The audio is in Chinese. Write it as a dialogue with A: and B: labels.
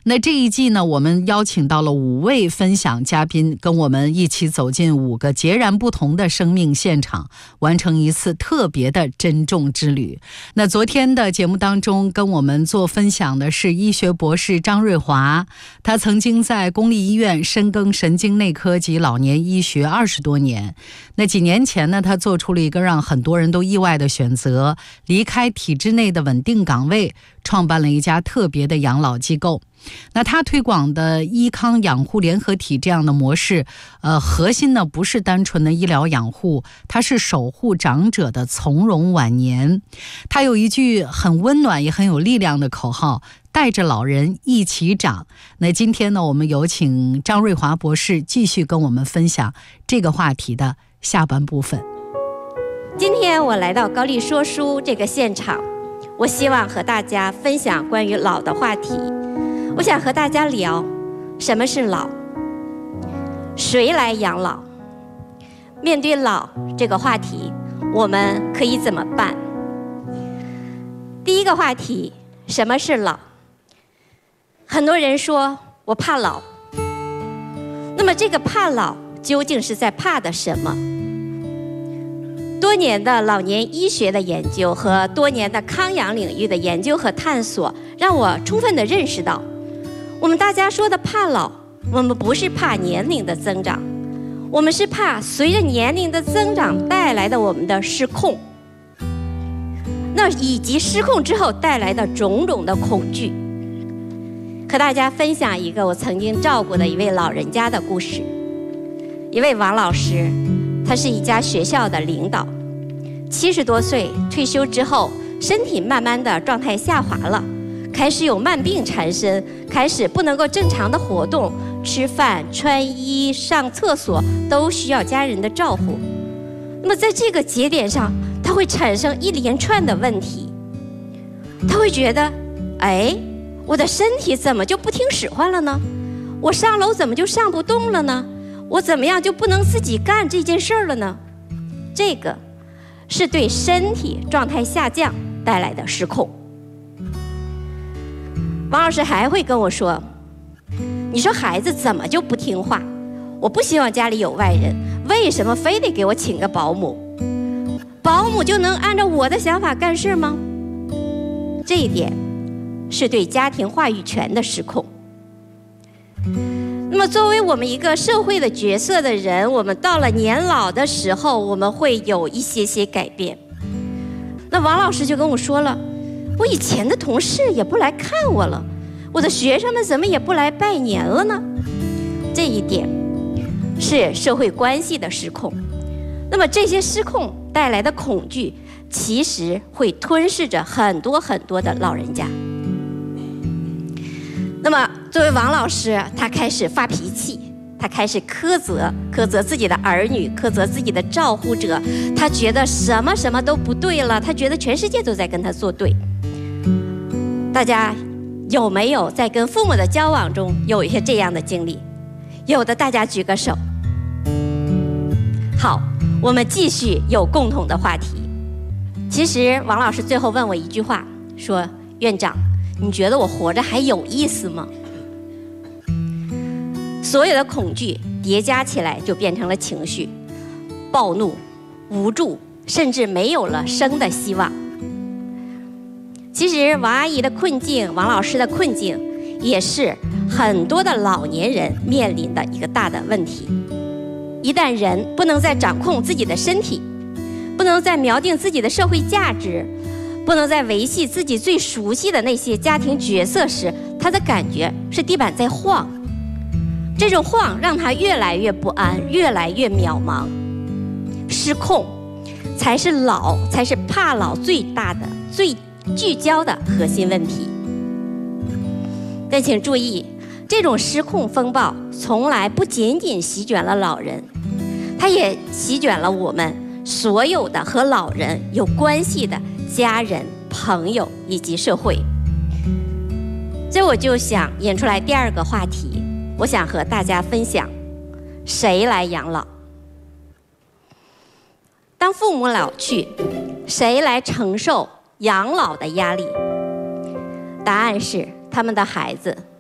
A: 那这一季呢，我们邀请到了5位分享嘉宾，跟我们一起走进5个截然不同的生命现场，完成一次特别的珍重之旅。那昨天的节目当中，跟我们做分享的是医学博士张瑞华，他曾经在公立医院深耕神经内科及老年医学20多年。那几年前呢，他做出了一个让很多人都意外的选择，离开体制内的稳定岗位，创办了一家特别的养老机构。那他推广的医康养护联合体这样的模式，核心呢不是单纯的医疗养护，它是守护长者的从容晚年。他有一句很温暖也很有力量的口号，带着老人一起长。那今天呢，我们有请张瑞华博士继续跟我们分享这个话题的下半部分。
B: 今天我来到高丽说书这个现场，我希望和大家分享关于老的话题。我想和大家聊什么是老，谁来养老？面对老这个话题，我们可以怎么办？第一个话题，什么是老？很多人说我怕老，那么这个怕老究竟是在怕的什么？多年的老年医学的研究和多年的康养领域的研究和探索，让我充分地认识到，我们大家说的怕老，我们不是怕年龄的增长，我们是怕随着年龄的增长带来的我们的失控，那以及失控之后带来的种种的恐惧。和大家分享一个我曾经照顾的一位老人家的故事。一位王老师，他是一家学校的领导，70多岁退休之后，身体慢慢的状态下滑了，开始有慢病缠身，开始不能够正常的活动，吃饭、穿衣、上厕所都需要家人的照顾。那么在这个节点上，他会产生一连串的问题。他会觉得，我的身体怎么就不听使唤了呢？我上楼怎么就上不动了呢？我怎么样就不能自己干这件事儿了呢？这个是对身体状态下降带来的失控。王老师还会跟我说，你说孩子怎么就不听话？我不希望家里有外人，为什么非得给我请个保姆？保姆就能按照我的想法干事吗？这一点是对家庭话语权的失控。那么作为我们一个社会的角色的人，我们到了年老的时候，我们会有一些改变。那王老师就跟我说了，我以前的同事也不来看我了，我的学生们怎么也不来拜年了呢？这一点是社会关系的失控。那么这些失控带来的恐惧，其实会吞噬着很多的老人家。那么作为王老师，他开始发脾气，他开始苛责自己的儿女，苛责自己的照护者，他觉得什么都不对了，他觉得全世界都在跟他作对。大家有没有在跟父母的交往中有一些这样的经历？有的大家举个手。好，我们继续有共同的话题。其实王老师最后问我一句话，说，院长，你觉得我活着还有意思吗？所有的恐惧叠加起来就变成了情绪，暴怒、无助，甚至没有了生的希望。其实王阿姨的困境，王老师的困境，也是很多的老年人面临的一个大的问题。一旦人不能再掌控自己的身体，不能再锚定自己的社会价值，不能再维系自己最熟悉的那些家庭角色时，他的感觉是地板在晃。这种晃让他越来越不安，越来越渺茫。失控才是老，才是怕老最大的、最聚焦的核心问题。但请注意，这种失控风暴从来不仅仅席卷了老人，它也席卷了我们所有的和老人有关系的家人、朋友以及社会。这我就想引出来第二个话题，我想和大家分享，谁来养老？当父母老去，谁来承受养老的压力？答案是他们的孩子。